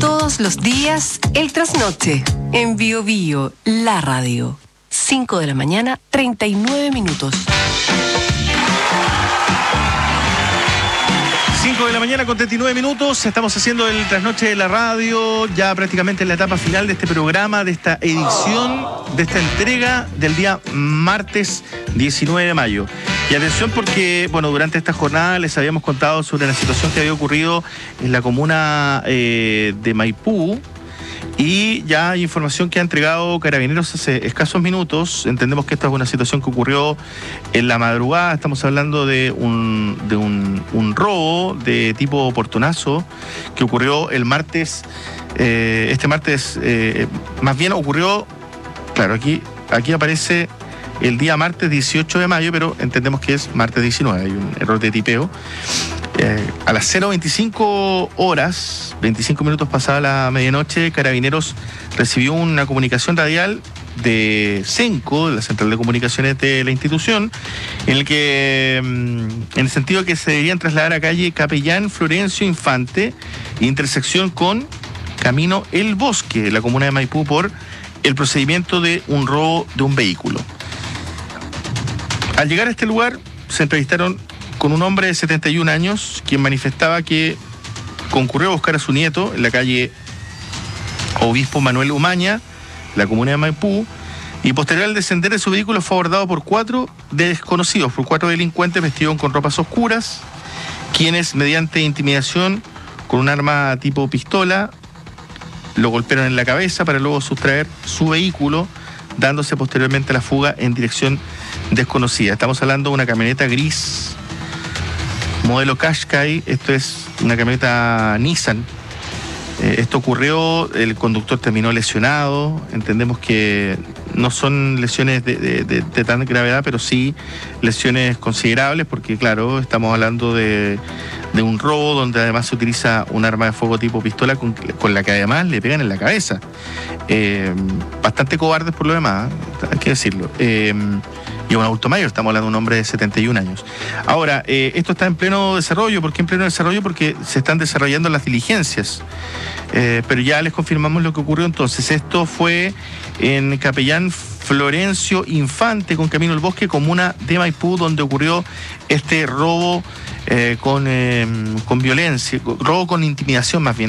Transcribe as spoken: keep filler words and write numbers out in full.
Todos los días, el trasnoche. En Bio Bio, la radio. cinco de la mañana, treinta y nueve minutos. cinco de la mañana con treinta y nueve minutos, estamos haciendo el trasnoche de la radio, ya prácticamente en la etapa final de este programa, de esta edición, de esta entrega del día martes diecinueve de mayo. Y atención porque, bueno, durante esta jornada les habíamos contado sobre la situación que había ocurrido en la comuna eh, de Maipú. Y ya hay información que ha entregado Carabineros hace escasos minutos. Entendemos que esta es una situación que ocurrió en la madrugada. Estamos hablando de un, de un, un robo de tipo oportunazo que ocurrió el martes, eh, este martes, eh, más bien ocurrió, claro, aquí, aquí aparece el día martes dieciocho de mayo, pero entendemos que es martes diecinueve, hay un error de tipeo. Eh, a las cero veinticinco horas, veinticinco minutos pasada la medianoche, Carabineros recibió una comunicación radial de CENCO, de la Central de Comunicaciones de la institución, en el que, en el sentido de que se deberían trasladar a calle Capellán Florencio Infante, intersección con Camino El Bosque, la comuna de Maipú, por el procedimiento de un robo de un vehículo. Al llegar a este lugar, se entrevistaron con un hombre de setenta y un años, quien manifestaba que concurrió a buscar a su nieto en la calle Obispo Manuel Umaña, la comuna de Maipú, y posterior al descender de su vehículo fue abordado por cuatro desconocidos, por cuatro delincuentes vestidos con ropas oscuras, quienes mediante intimidación con un arma tipo pistola lo golpearon en la cabeza para luego sustraer su vehículo, dándose posteriormente a la fuga en dirección desconocida. Estamos hablando de una camioneta gris modelo Qashqai. Esto es una camioneta Nissan. Eh, esto ocurrió, el conductor terminó lesionado. Entendemos que no son lesiones de, de, de, de tan gravedad, pero sí lesiones considerables, porque claro, estamos hablando de, de un robo donde además se utiliza un arma de fuego tipo pistola con, con la que además le pegan en la cabeza. Eh, bastante cobardes por lo demás, ¿eh? Hay que decirlo. Eh, y un adulto mayor, estamos hablando de un hombre de setenta y un años. Ahora, eh, esto está en pleno desarrollo. ¿Por qué en pleno desarrollo? Porque se están desarrollando las diligencias. Eh, pero ya les confirmamos lo que ocurrió entonces. Esto fue en Capellán Florencio Infante con Camino al Bosque, comuna de Maipú, donde ocurrió este robo eh, con, eh, con violencia, robo con intimidación más bien.